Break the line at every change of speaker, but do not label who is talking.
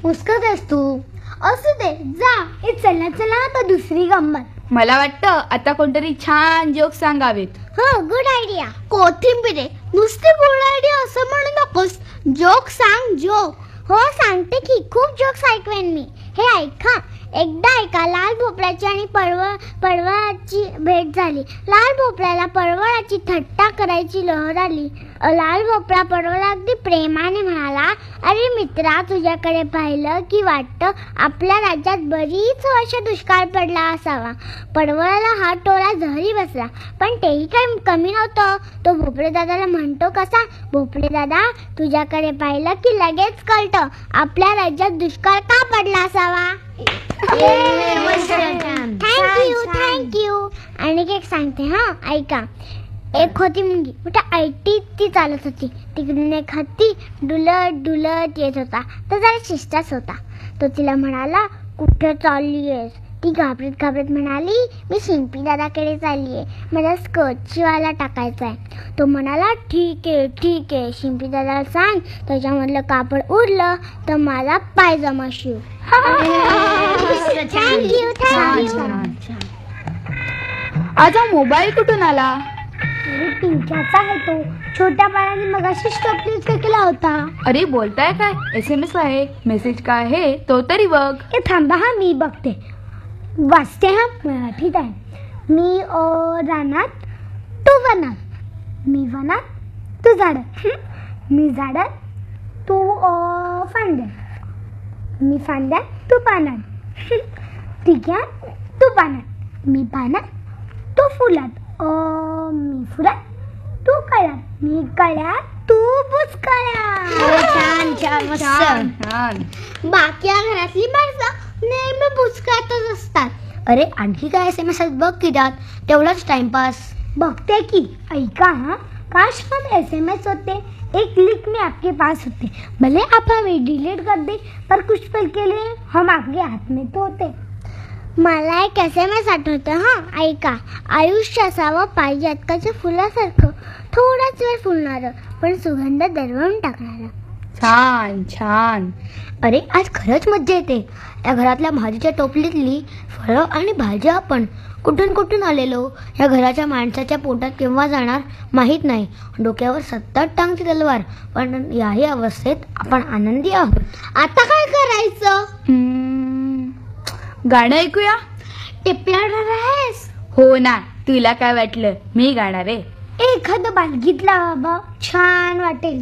मुस्कतेस तू. असू दे जा. हे चला चला आता दुसरी गंमत.
मला वाटतं आता कोणतरी छान जोक सांगावेत.
हो गुड आयडिया. कोथिंबीर नुसती गुड आयडिया असं म्हणू नकोस. जोक सांग जोक. हो सांगते की. खूप जोक्स ऐकवेन मी. हे ऐका. एकदा ऐका. लाल भोपळ्याची आणि पडवळाची भेट झाली. लाल भोपळ्याला पडवळाची थट्टा करायची लहर आली. लाल भोपळा पडवळा अगदी प्रेमाने म्हणाला, अरे मित्रा, तुझ्याकडे पाहिलं की वाटतं आपल्या राज्यात बरीच वर्ष दुष्काळ पडला असावा. पडवळाला हा टोळा जहरी बसला, पण तेही काही कमी नव्हतं. तो भोपळे दादाला म्हणतो कसा, भोपळे दादा, तुझ्याकडे पाहिलं की लगेच कळतं आपल्या राज्यात दुष्काळ का पडला असावा. थँक्यू. आणि एक सांगते हा ऐका. एक होती मुंगी. कुठे ऐटी ती चालत होती. तिकडून एक हत्ती डुलत डुलत येत होता. तो जरा शिस्ताच होता. तो तिला म्हणाला, कुठे चाललीयेस? ती घाबरत घाबरत म्हणाली, मी शिंपी दादाकडे चाललीये. मला स्कर्ट शिवायला टाकायचा आहे. तो म्हणाला, ठीक आहे. शिंपी दादाला सांग त्याच्यामधलं कापड उरलं तर मला पायजमा शिव. थँक्यू.
आज हा मोबाईल कुठून आला?
पिंक्याचा आहे तो. छोट्या बाळाने मगाशी स्टॉपलेस केला होता.
अरे बोलताय काय? SMS आहे. मेसेज काय आहे तो तरी बघ.
हे थांबा हा, मी बघते. वाचते हा. ठीक आहे. मी रानात, तू वनात. मी वनात, तू झाडात. मी झाडात, तू फांद्यात. मी फांद्यात, तू पानात. ठीक आहे. तू पानात, मी पानात, तू फुलात. मी फुलात, तू कळ्यात. मी कळ्यात, तू बुचकळ्यात.
छान.
बाकी घरातली माणसं नेहमी बुचकळ्यातच असतात.
अरे आणखी काय SMS आहेत बघ की त्यात. तेवढाच टाइमपास.
बघते की. ऐका हा. काश हम SMS होते, एक क्लिक में आपके पास होते. भले आप हमें डिलीट कर दे, पर कुछ पल के लिए हम आपके हाथ में तो होते. मला एक SMS आठवतं हा. ऐका. आयुष्य असावं पाहिजे अत्काच्या फुलासारखं, थोडाच वेळ फुलणारं पण सुगंध दरवळून टाकणारं.
छान.
अरे आज खरंच मज्जा येते. या घरातल्या भाजीच्या टोपलीतली फळं आणि भाज्या आपण कुठून आलेलो. या घराच्या माणसाच्या पोटात केव्हा जाणार माहीत नाही. डोक्यावर 70 टांगची तलवार, पण याही अवस्थेत आपण आनंदी आहोत.
आता काय करायचं?
गाणं ऐकूया.
टिपला आहेस?
हो ना. तुला काय वाटलं मी गाणार आहे?
एखादं बालगीत लावा, छान वाटेल.